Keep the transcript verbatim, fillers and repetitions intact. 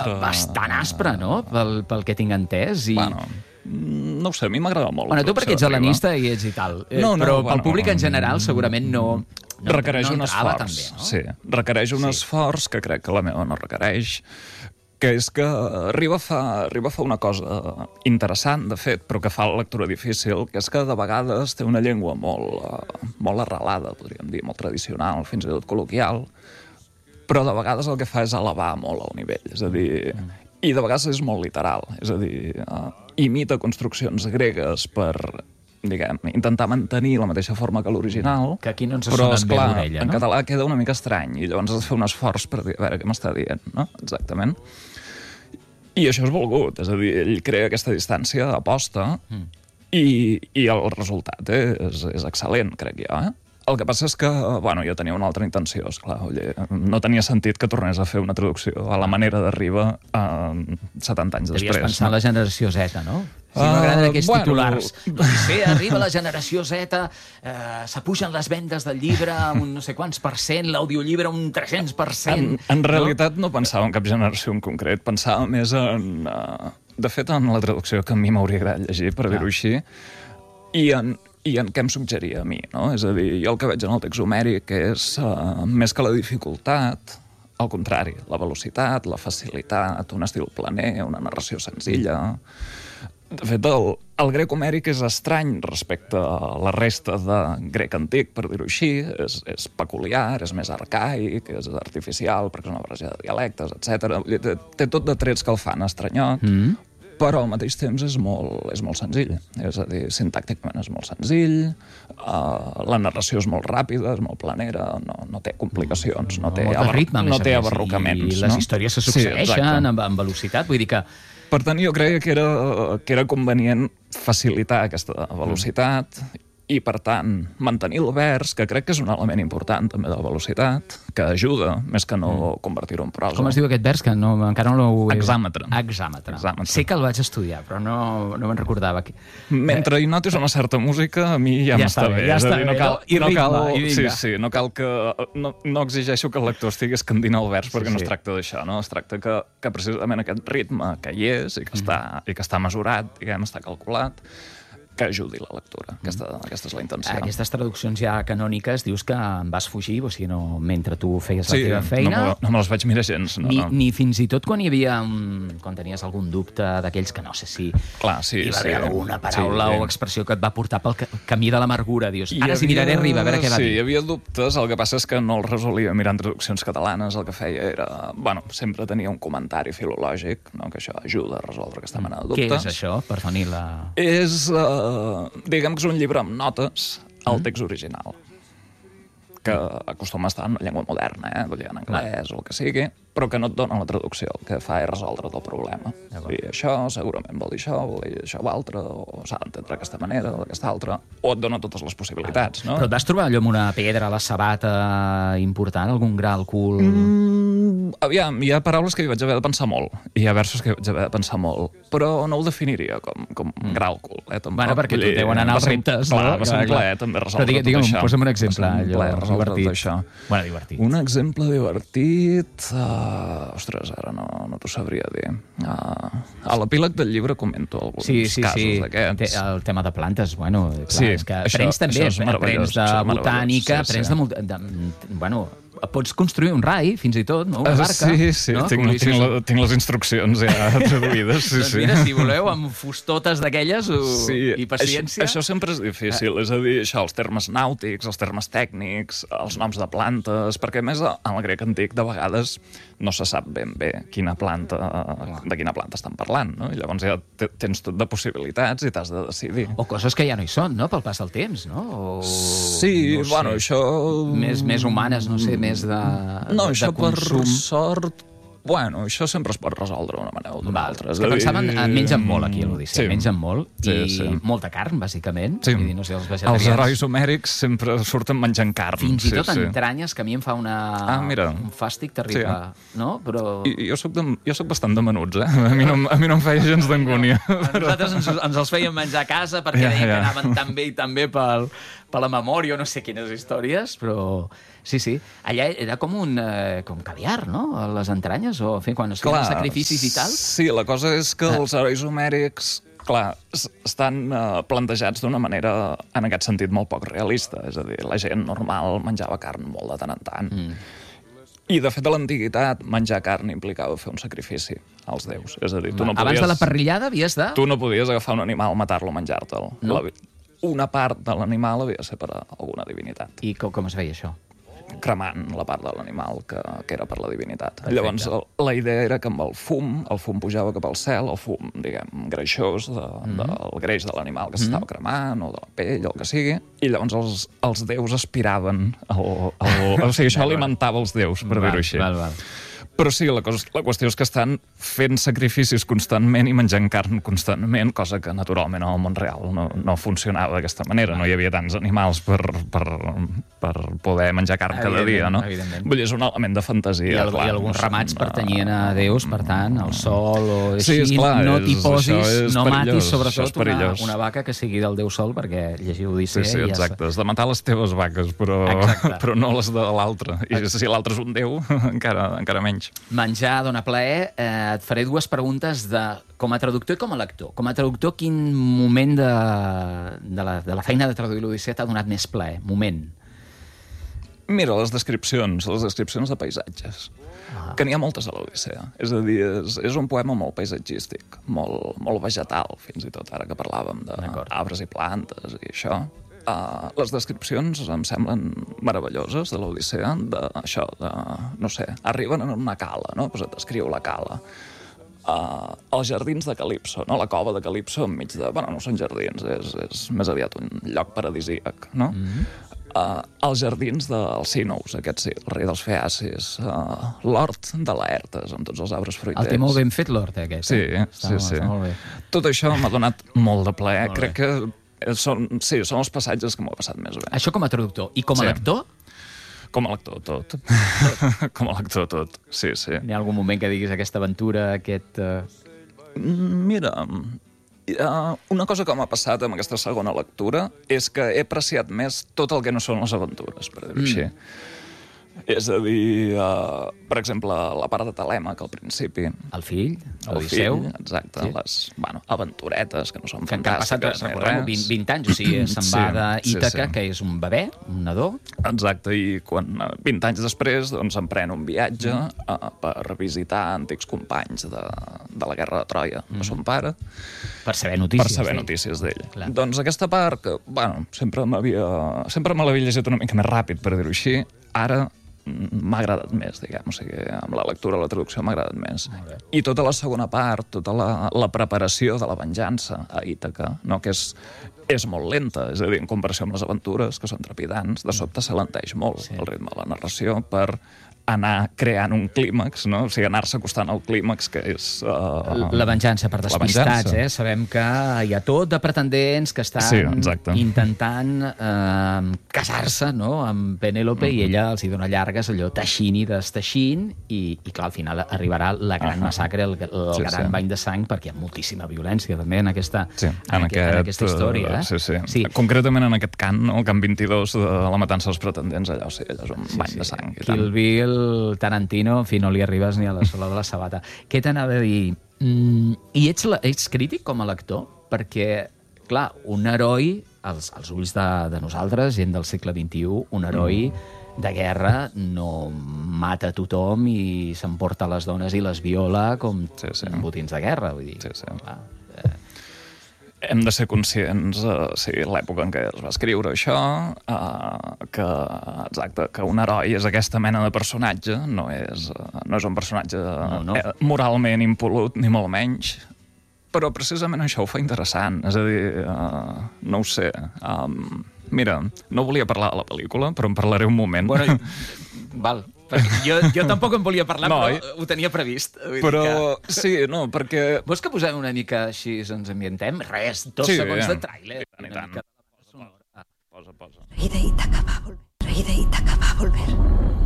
altre... bastant aspre, no?, pel, pel que tinc entès. I... Bueno, no ho sé, a mi m'agrada molt. Bueno, tu perquè ets helenista i ets i tal, eh, no, no, però bueno, pel públic en general segurament no... no requereix no un entrava, esforç, també, no? sí, requereix un Sí. esforç que crec que la meva no requereix, que és que arriba a fa, arriba a fa una cosa interessant, de fet, però que fa la lectura difícil, que és que de vegades té una llengua molt, uh, molt arrelada, podríem dir, molt tradicional, fins i tot col·loquial, però de vegades el que fa és elevar molt el nivell, és a dir... Mm. I de vegades és molt literal, és a dir, uh, imita construccions gregues per, diguem, intentar mantenir la mateixa forma que l'original, que aquí no ens però, sonen esclar, bé l'orella, no? En català queda una mica estrany, i llavors has de fer un esforç per dir, a veure què m'està dient, no? Exactament. I això és volgut, és a dir, ell crea aquesta distància d'aposta mm. i, i el resultat és, és excel·lent, crec jo, eh? El que passa és que, bueno, jo tenia una altra intenció, esclar, oye, no tenia sentit que tornés a fer una traducció a la manera d'Arriba eh, setanta anys Devies després. Devies pensar no? la generació Z, no? Si Uh, m'agraden aquests bueno... titulars. L'Odissea, arriba la generació Z, eh, s'apugen les vendes del llibre un no sé quants per cent, l'audiollibre un tres-cents per cent... En, en realitat no? no pensava en cap generació en concret, pensava més en... Uh, de fet, en la traducció que a mi m'hauria agradat llegir, per dir-ho així, i en, i en què em suggeria a mi, no? És a dir, jo el que veig en el text homèric és, uh, més que la dificultat, al contrari, la velocitat, la facilitat, un estil planer, una narració senzilla... De fet, el, el grec homèric és estrany respecte a la resta de grec antic, per dir-ho així. És, és peculiar, és més arcaic, és artificial, perquè és una barreja de dialectes, etcètera. Té, té tot de trets que el fan estranyot, mm. però al mateix temps és molt, és molt senzill. És a dir, sintàcticament és molt senzill, uh, la narració és molt ràpida, és molt planera, no, no té complicacions, no té, molt de ritme, no té més, abarrocaments. I les no? històries se succeeixen sí, amb, amb velocitat, vull dir que... Per tant, jo creia que era, que era convenient facilitar aquesta velocitat i, per tant, mantenir el vers, que crec que és un element important, també, de la velocitat, que ajuda, més que no mm. convertir-ho en prosa. Com es diu aquest vers, que no, encara no l'ho... Hexàmetre. Hexàmetre. Hexàmetre. Sé que el vaig estudiar, però no, no me'n recordava. Mentre hi notis una certa música, a mi ja, ja m'està bé. Ja està bé, no cal, I ritme, no cal, i vinga. Sí, sí, no cal que... No, no exigeixo que el lector estigui escandint el vers, perquè sí, no es sí. tracta d'això, no? Es tracta que, que precisament aquest ritme que hi és i que, mm. està, i que està mesurat, diguem, està calculat, que ajudi la lectura. Aquesta, mm. aquesta és la intenció. Aquestes traduccions ja canòniques dius que en vas fugir, o sigui, no, mentre tu feies sí, la teva feina... No, no me les vaig mirar gens. No, ni, no. ni fins i tot quan hi havia... Um, quan tenies algun dubte d'aquells que no sé si... Clar, sí, hi va sí. haver alguna paraula sí, o expressió que et va portar pel camí de l'amargura. Dius, hi ara havia... si miraré arriba, a veure què va sí, dir. Sí, hi havia dubtes. El que passa és que no els resolia mirant traduccions catalanes. El que feia era... Bueno, sempre tenia un comentari filològic, no? Que això ajuda a resoldre aquesta mena de dubtes. Què és això, perdoni la... És... Uh, diguem que és un llibre amb notes al text original, que acostuma a estar en una llengua moderna, eh? Vull dir, en anglès o el que sigui, però que no et dona la traducció, el que fa és resoldre el problema. I això segurament vol dir això, vol dir això o altre, o s'ha d'entendre d'aquesta manera o d'aquesta altra, o et dona totes les possibilitats, no? Però et vas trobar allò amb una pedra a la sabata important, algun gra al cul? Mm, aviam, hi ha paraules que hi vaig haver de pensar molt, i hi ha versos que hi vaig haver de pensar molt, però no ho definiria com, com mm. gra al cul, eh? Tampoc. Bueno, perquè tu deuen anar als reptes, clar, no? Va ser un plaer també resoldre però, digue'm, tot això. Posa'm un exemple, allò, divertit. Això. Bueno, divertit. Un exemple divertit... Uh, ostres, ara no, no t'ho sabria dir. Uh, a l'epíleg del llibre comento alguns sí, sí, casos sí. d'aquests. El tema de plantes, bueno, clar, sí, és que això, aprens també, aprens de botànica, sí, aprens sí. de, de... Bueno, pots construir un rai, fins i tot, no? Una barca. Sí, sí, no? tinc, tinc, la, tinc les instruccions ja traduïdes. Sí, doncs mira, si voleu, amb fustotes d'aquelles o... sí, i paciència... Això, això sempre és difícil, eh. és a dir, això, els termes nàutics, els termes tècnics, els noms de plantes, perquè a més en el grec antic de vegades no se sap ben bé quina planta, de quina planta estan parlant, no? I llavors ja tens tot de possibilitats i t'has de decidir. O coses que ja no hi són, no?, pel pas del temps, no? O... Sí, no bueno, això... Més, més humanes, no sé, més de, no, de això consum. Per sort... Bueno, això sempre es pot resoldre d'una manera o d'una altra. És que pensaven, dir... mengen molt aquí a l'Odissea, sí. mengen molt, sí, i sí. molta carn, bàsicament. Sí. Vull dir, no sé, els vegetarians... Els herois homèrics sempre surten menjant carn. Fins i tot sí, entranyes, que a mi em fa una... ah, mira. un fàstic terrible, sí. no? Però... I, jo, soc de, jo soc bastant de menuts, eh? A mi no, a mi no em feia gens d'angúnia. No, però... Nosaltres ens, ens els fèiem menjar a casa perquè ja, deien ja. que anaven tan bé i tan bé pel, per la memòria o no sé quines històries, però... Sí, sí. Allà era com un eh, com caviar, no? Les entranyes, o en fi, quan es feien els sacrificis i tal. Sí, la cosa és que els herois homèrics, clar, estan uh, plantejats d'una manera, en aquest sentit, molt poc realista. És a dir, la gent normal menjava carn molt de tant en tant. Mm. I, de fet, a l'antiguitat, menjar carn implicava fer un sacrifici als déus. És a dir, tu no Abans podies... de la parrillada havies de... Tu no podies agafar un animal, matar-lo, menjar-te'l. No. La... Una part de l'animal havia de ser per a alguna divinitat. I com, com es veia això? Cremant la part de l'animal que, que era per la divinitat. Perfecte. Llavors, el, la idea era que amb el fum, el fum pujava cap al cel, el fum, diguem, greixós, de, mm -hmm. del greix de l'animal que s'estava mm -hmm. cremant, o de la pell, o el que sigui, i llavors els, els déus aspiraven, el, el, o sigui, això alimentava els déus, per dir-ho així. Val, val. Però sí, la, cosa, la qüestió és que estan fent sacrificis constantment i menjant carn constantment, cosa que naturalment en el món real no, no funcionava d'aquesta manera. No hi havia tants animals per, per, per poder menjar carn cada dia, no? Vull dir, és un element de fantasia. I, el, clar, i alguns no ramats uh, pertanyien a déus, per tant, al sol o així. Sí, esclar, no t'hi posis, no matis, és sobretot, una, una vaca que sigui del déu sol, perquè llegiu Odissea... Sí, sí, exacte. Has de matar les teves vaques, però, però no les de l'altre. I si l'altre és un déu, encara, encara menys. Menjar dona plaer. Eh, et faré dues preguntes de, com a traductor i com a lector. Com a traductor, quin moment de, de, la, de la feina de traduir l'Odissea t'ha donat més plaer? Moment. Mira, les descripcions, les descripcions de paisatges. Ah. Que n'hi ha moltes a l'Odissea. És a dir, és, és un poema molt paisatgístic, molt, molt vegetal, fins i tot, ara que parlàvem d'arbres i plantes i això. Uh, les descripcions em semblen meravelloses de l'Odissea, d'això, de, no sé, arriben en una cala, no? Pues et descriu la cala. Uh, els jardins de Calipso, no? La cova de Calipso enmig de... Bueno, no són jardins, és, és més aviat un lloc paradisíac, no? Mm-hmm. uh, els jardins dels Sínous, aquest sí, el rei dels Feacis, uh, l'hort de Laertes, amb tots els arbres fruiters. El té molt ben fet, l'hort, aquest. Sí, eh? sí, està, sí. Està molt bé. Tot això m'ha donat molt de plaer. Molt Crec bé. que són, sí, són els passatges que m'ho he passat més bé. Això com a traductor. I com a sí. lector? Com a lector, tot. Com a lector, tot. Sí, sí. Hi ha algun moment que diguis aquesta aventura, aquest... Uh... Mira, uh, una cosa que m'ha passat amb aquesta segona lectura és que he apreciat més tot el que no són les aventures, per dir-ho mm. així. És a dir, uh, per exemple, la part de Telèmac al principi. El fill, l'Odisseu. Exacte, sí. Les bueno, aventuretes, que no són que fantàstiques. Que han passat, vint, vint anys, o sigui, se'n sí, va d'Ítaca, sí, sí. que és un bebè, un nadó. Exacte, i quan, vint anys després doncs, emprèn un viatge mm. uh, per visitar antics companys de, de la guerra de Troia, mm. de son pare. Per saber notícies Per saber notícies d'ell. Doncs aquesta part, que, bueno, sempre m'havia... Sempre me l'havia llegit una mica més ràpid, per dir-ho així, ara m'ha agradat més, diguem, o sigui, amb la lectura, la traducció m'ha agradat més. I tota la segona part, tota la, la preparació de la venjança a Ítaca, no? Que és, és molt lenta, és a dir, en comparació amb les aventures, que són trepidants, de sobte s'alenteix molt sí. el ritme de la narració per anar creant un clímax, no? O sigui, anar-se acostant al clímax, que és... Uh, la venjança per despistats, eh? Sabem que hi ha tot de pretendents que estan sí, intentant uh, casar-se, no?, amb Penélope, mm-hmm. i ella els hi dona llargues, allò, teixint i desteixint, i, i clar, al final arribarà la gran uh-huh. massacre, el, el sí, gran sí. bany de sang, perquè hi ha moltíssima violència, també, en aquesta, sí, en en aquest, en aquesta història. Eh? Sí, sí, sí. Concretament en aquest cant, no? El cant vint-i-dos de la matança dels pretendents, allò, sí, allò és un sí, bany sí. de sang. I Kill Bill, Tarantino, en fi, no li arribes ni a la sola de la sabata. Què t'anava a dir? Mm, I ets, ets crític com a lector? Perquè, clar, un heroi, als, als ulls de, de nosaltres, gent del segle vint-i-u, un heroi mm. de guerra no mata tothom i s'emporta les dones i les viola com sí, sí. botins de guerra. Vull dir, sí, sí. clar, eh, hem de ser conscients, uh, sí, l'època en què es va escriure això, uh, que, exacte, que un heroi és aquesta mena de personatge, no és, uh, no és un personatge no, no. Eh, moralment impolut, ni molt menys, però precisament això ho fa interessant. És a dir, uh, no ho sé... Um, mira, no volia parlar de la pel·lícula, però en parlaré un moment. Bueno, val. Jo, jo tampoc en volia parlar, no, però ho tenia previst. Vull però, que... sí, no, perquè... Vols que posem una mica així, ens ambientem? Res, dos sí, segons de tràiler. I tant, i tant. Posa, posa. Rey de Ítaca va a volver. Rey de Ítaca va a volver.